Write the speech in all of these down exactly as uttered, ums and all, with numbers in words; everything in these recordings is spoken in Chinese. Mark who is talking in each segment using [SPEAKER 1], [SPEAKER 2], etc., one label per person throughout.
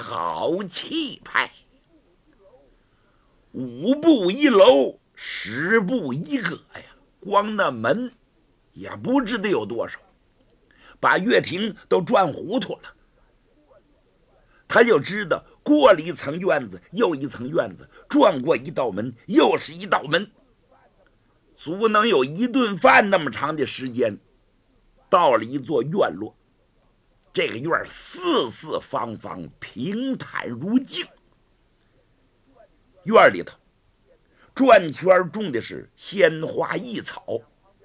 [SPEAKER 1] 好气派。五步一楼，十步一阁呀，光那门也不知道有多少，把岳霆都转糊涂了。他就知道过了一层院子又一层院子，转过一道门又是一道门，足能有一顿饭那么长的时间。到了一座院落，这个院四四方方，平坦如镜。院里头转圈种的是鲜花异草，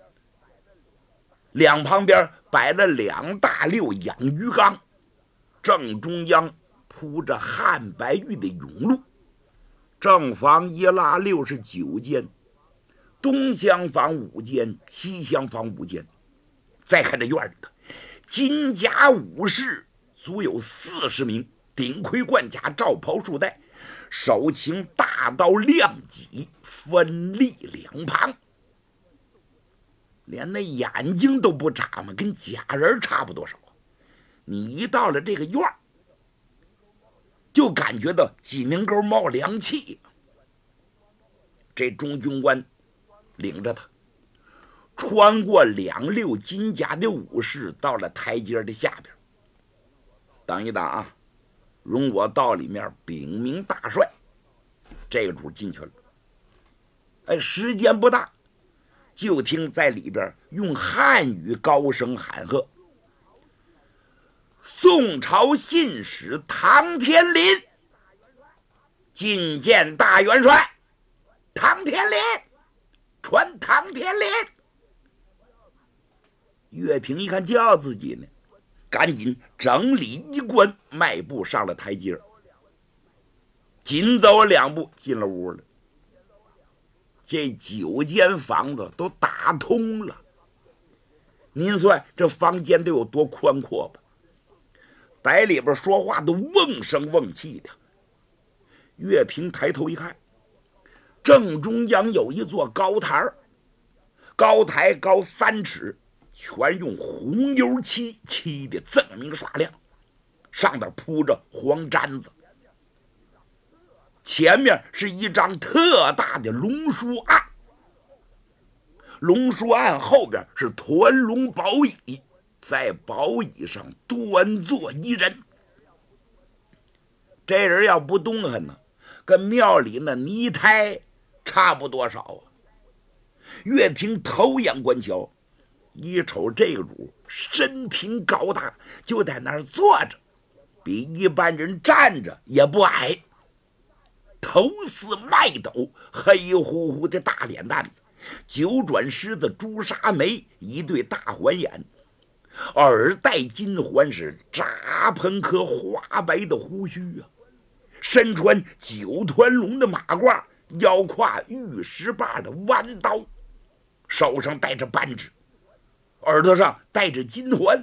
[SPEAKER 1] 两旁边摆了两大溜养鱼缸，正中央铺着汉白玉的甬路。正房一拉六十九间，东厢房五间，西厢房五间。再看这院里头，金甲武士足有四十名，顶盔贯甲，罩袍束带，手擎大刀亮戟，分立两旁，连那眼睛都不眨嘛，跟假人差不多少。你一到了这个院儿，就感觉到挤明沟冒凉气。这中军官领着他穿过两溜金甲的武士，到了台阶的下边。等一等啊，容我到里面禀明大帅。这个主进去了，哎，时间不大，就听在里边用汉语高声喊喝：宋朝信使唐天林觐见大元帅。唐天林，传唐天林。岳平一看叫自己呢，赶紧整理衣冠，迈步上了台阶，紧走两步进了屋了。这九间房子都打通了，您算这房间都有多宽阔吧？在里边说话都瓮声瓮气的。岳平抬头一看，正中央有一座高台，高台高三尺，全用红油漆漆的锃明刷亮，上面铺着黄毡子。前面是一张特大的龙书案，龙书案后边是团龙宝椅，在宝椅上端坐一人。这人要不动弹呢，跟庙里那泥胎差不多少啊。岳平头眼观瞧，一瞅这个主身挺高大，就在那儿坐着，比一般人站着也不矮，头似麦斗，黑乎乎的大脸蛋子，九转狮子，朱砂眉，一对大环眼，耳戴金环，是扎喷颗花白的胡须啊，身穿九团龙的马褂，腰挎玉石把的弯刀，手上戴着扳指，耳朵上戴着金环。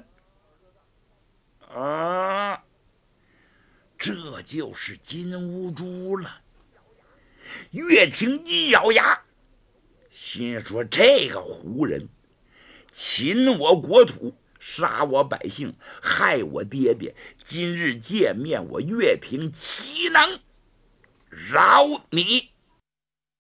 [SPEAKER 1] 啊，这就是金乌珠了。岳霆一咬牙，心说这个胡人侵我国土，杀我百姓，害我爹爹，今日见面，我岳霆岂能饶你？